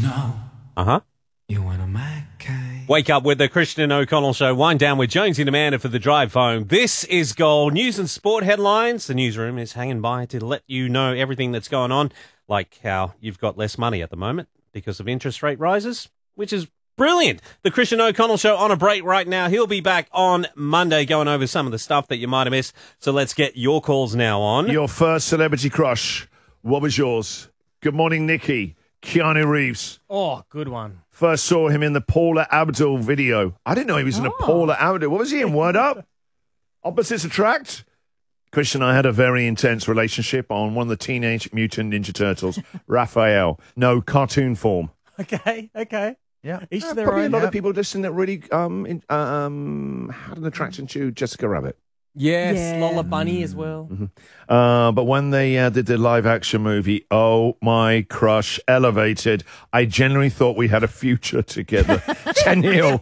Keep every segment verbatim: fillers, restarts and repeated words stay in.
know. Uh-huh. You went on my case. Wake up with the Christian O'Connell Show. Wind down with Jonesy and Amanda for the drive home. This is Gold. News and sport headlines. The newsroom is hanging by to let you know everything that's going on, like how you've got less money at the moment because of interest rate rises, which is brilliant. The Christian O'Connell Show on a break right now. He'll be back on Monday going over some of the stuff that you might have missed. So let's get your calls now on. Your first celebrity crush. What was yours? Good morning, Nikki. Keanu Reeves. Oh, good one. First saw him in the Paula Abdul video. I didn't know he was in a Paula Abdul. What was he in? Word Up? Opposites Attract? Christian and I had a very intense relationship on one of the Teenage Mutant Ninja Turtles, Raphael. No, cartoon form. Okay, okay. Yeah, each Uh, to their probably own. a lot yeah. of people listening that really um, in, um, had an attraction to Jessica Rabbit. Yes, Yeah. Lola Bunny as well. Uh, but when they uh, did the live action movie, oh, my crush elevated. I genuinely thought we had a future together. ten nil.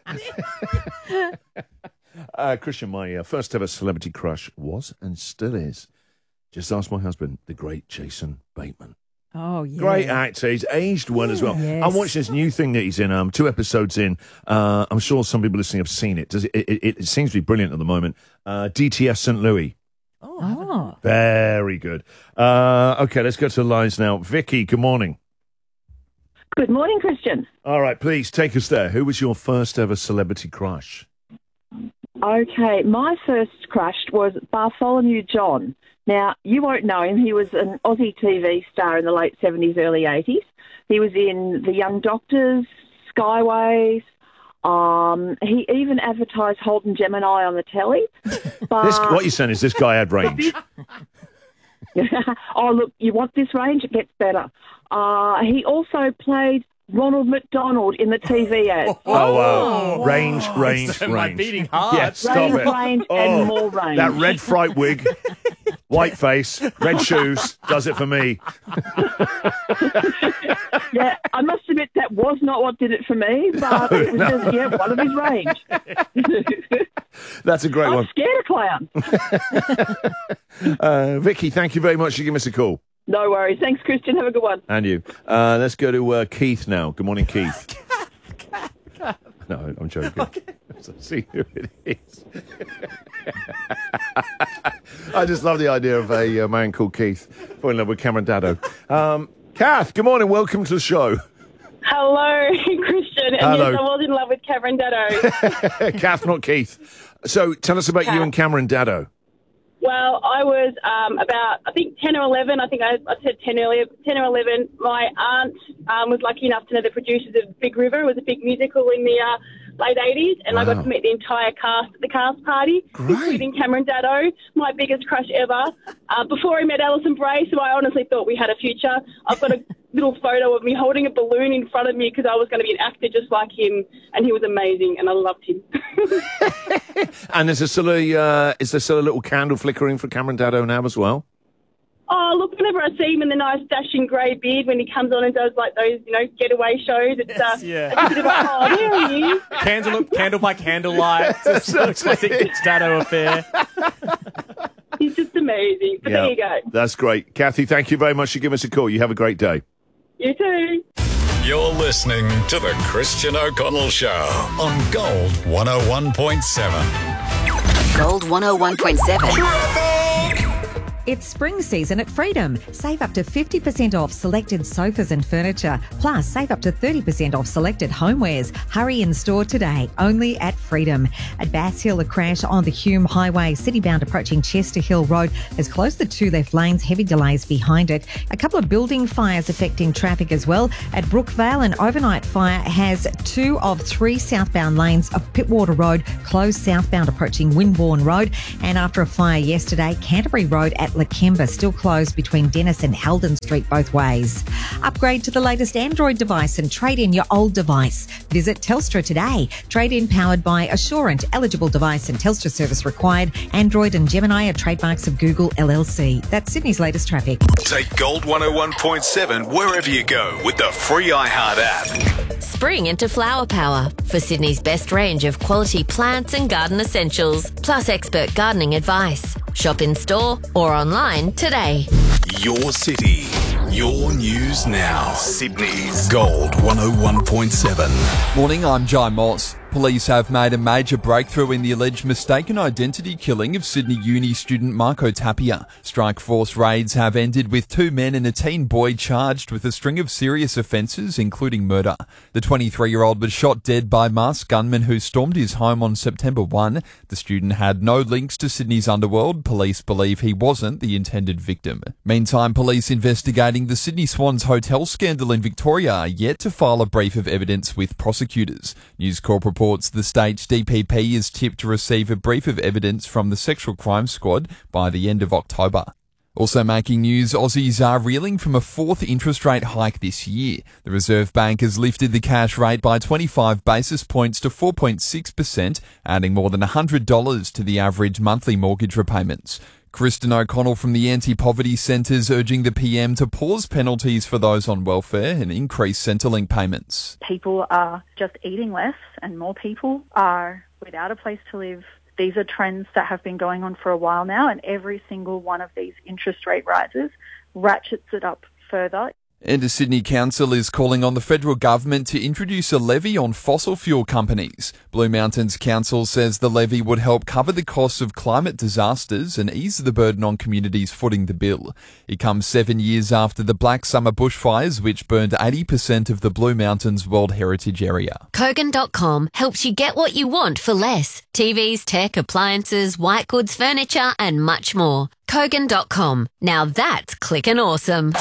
uh, Christian, my uh, first ever celebrity crush was and still is. Just ask my husband, the great Jason Bateman. Oh, yeah. Great actor. He's aged well as well. Yes. I'm watching this new thing that he's in, um, two episodes in. Uh, I'm sure some people listening have seen it. Does it, it, it, it seems to be brilliant at the moment. Uh, D T F Saint Louis. Oh. Very good. Uh, okay, let's go to the lines now. Vicky, good morning. Good morning, Christian. All right, please take us there. Who was your first ever celebrity crush? Okay, my first crush was Bartholomew John. Now, you won't know him. He was an Aussie T V star in the late seventies, early eighties. He was in The Young Doctors, Skyways. Um, he even advertised Holden Gemini on the telly. But This, what you're saying is this guy had range. oh, look, you want this range? It gets better. Uh, he also played Ronald McDonald in the T V ad. Oh, wow. Range, range, So my range. beating heart. Yeah, stop range, it. range, Oh, and more range. That red fright wig, white face, red shoes, does it for me. Yeah, I must admit that was not what did it for me, but it was just, yeah, one of his range. That's a great I'm one. scared of clown. Uh, Vicky, thank you very much for giving us a call. No worries. Thanks, Christian. Have a good one. And you. Uh, let's go to uh, Keith now. Good morning, Keith. No, I'm joking. Let's see who it is. I just love the idea of a uh, man called Keith falling in love with Cameron Daddo. Um, Kath, good morning. Welcome to the show. Hello, Christian. And Hello. yes, I was in love with Cameron Daddo. Kath, not Keith. So tell us about you Kath. and Cameron Daddo. Well, I was um, about, I think, ten or eleven. I think I, I said ten earlier, ten or eleven. My aunt um, was lucky enough to know the producers of Big River. It was a big musical in the uh, late eighties, and I Wow. got to meet the entire cast at the cast party, Great. including Cameron Daddo, my biggest crush ever. Uh, before I met Alison Bray, so I honestly thought we had a future. I've got a little photo of me holding a balloon in front of me because I was going to be an actor just like him, and he was amazing, and I loved him. And is there still a, uh, is there still a little candle flickering for Cameron Daddo now as well? Oh, look, whenever I see him in the nice dashing grey beard when he comes on and does like those, you know, getaway shows, it's, uh, yeah. it's a bit of a, oh, there he is. Candle, candle by candlelight. It's a classic Mitch Daddo affair. He's just amazing. But there you go. That's great. Kathy, thank you very much for giving us a call. You have a great day. You too. You're listening to the Christian O'Connell Show on Gold one oh one point seven. Gold one oh one point seven. It's spring season at Freedom. Save up to fifty percent off selected sofas and furniture. Plus, save up to thirty percent off selected homewares. Hurry in store today, only at Freedom. At Bass Hill, a crash on the Hume Highway, city-bound approaching Chester Hill Road, has closed the two left lanes, heavy delays behind it. A couple of building fires affecting traffic as well. At Brookvale, an overnight fire has two of three southbound lanes of Pittwater Road closed southbound approaching Winbourne Road. And after a fire yesterday, Canterbury Road at Lakemba still closed between Dennis and Heldon Street both ways. Upgrade to the latest Android device and trade in your old device. Visit Telstra today. Trade in powered by Assurant. Eligible device and Telstra service required. Android and Gemini are trademarks of Google L L C. That's Sydney's latest traffic. Take Gold one oh one point seven wherever you go with the free iHeart app. Spring into flower power for Sydney's best range of quality plants and garden essentials, plus expert gardening advice. Shop in store or online today. Your city, Your news now. Sydney's Gold one oh one point seven. Morning, I'm Jai Moss. Police have made a major breakthrough in the alleged mistaken identity killing of Sydney Uni student Marco Tapia. Strike Force raids have ended with two men and a teen boy charged with a string of serious offences, including murder. The twenty-three-year-old was shot dead by masked gunmen who stormed his home on September first. The student had no links to Sydney's underworld. Police believe he wasn't the intended victim. Meantime, police investigating the Sydney Swans hotel scandal in Victoria are yet to file a brief of evidence with prosecutors. News Corp reports the state's D P P is tipped to receive a brief of evidence from the Sexual Crime Squad by the end of October. Also making news, Aussies are reeling from a fourth interest rate hike this year. The Reserve Bank has lifted the cash rate by twenty-five basis points to four point six percent, adding more than one hundred dollars to the average monthly mortgage repayments. Kristen O'Connell from the Anti-Poverty Centre's urging the P M to pause penalties for those on welfare and increase Centrelink payments. People are just eating less and more people are without a place to live. These are trends that have been going on for a while now, and every single one of these interest rate rises ratchets it up further. And a Sydney council is calling on the federal government to introduce a levy on fossil fuel companies. Blue Mountains Council says the levy would help cover the costs of climate disasters and ease the burden on communities footing the bill. It comes seven years after the Black Summer bushfires, which burned eighty percent of the Blue Mountains World Heritage Area. Kogan dot com helps you get what you want for less. T Vs, tech, appliances, white goods, furniture and much more. Kogan dot com. Now that's clickin' awesome.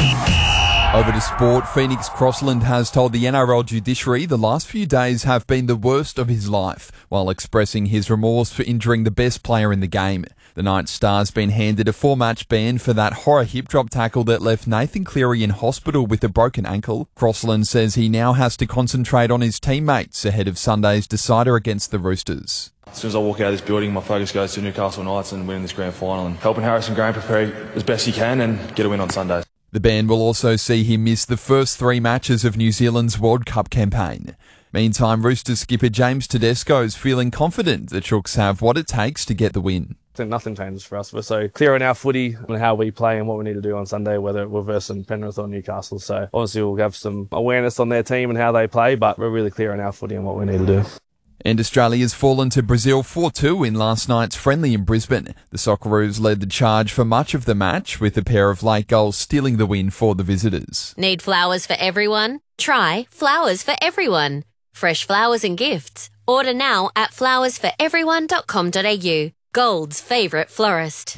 Over to sport, Phoenix Crossland has told the N R L judiciary the last few days have been the worst of his life, while expressing his remorse for injuring the best player in the game. The Knights star's been handed a four-match ban for that horror hip-drop tackle that left Nathan Cleary in hospital with a broken ankle. Crossland says he now has to concentrate on his teammates ahead of Sunday's decider against the Roosters. As soon as I walk out of this building, my focus goes to Newcastle Knights and winning this grand final and helping Harrison Graham prepare as best he can and get a win on Sunday. The ban will also see him miss the first three matches of New Zealand's World Cup campaign. Meantime, Roosters skipper James Tedesco is feeling confident the Chooks have what it takes to get the win. Nothing changes for us. We're so clear on our footy and how we play and what we need to do on Sunday, whether we're versing Penrith or Newcastle. So obviously we'll have some awareness on their team and how they play, but we're really clear on our footy and what we need to do. And Australia's fallen to Brazil four two in last night's friendly in Brisbane. The Socceroos led the charge for much of the match, with a pair of late goals stealing the win for the visitors. Need flowers for everyone? Try Flowers for Everyone. Fresh flowers and gifts. Order now at flowers for everyone dot com dot a u. Gold's favourite florist.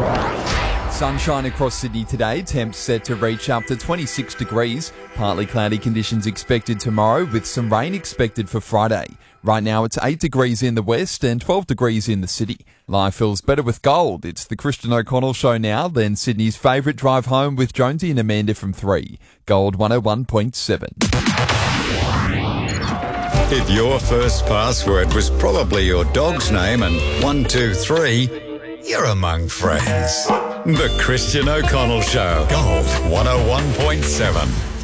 Sunshine across Sydney today, temps set to reach up to twenty-six degrees. Partly cloudy conditions expected tomorrow with some rain expected for Friday. Right now it's eight degrees in the west and twelve degrees in the city. Life feels better with gold. It's the Christian O'Connell Show now, then Sydney's favourite drive home with Jonesy and Amanda from three. Gold one oh one point seven. If your first password was probably your dog's name and one two three, you're among friends. The Christian O'Connell Show. Gold one oh one point seven.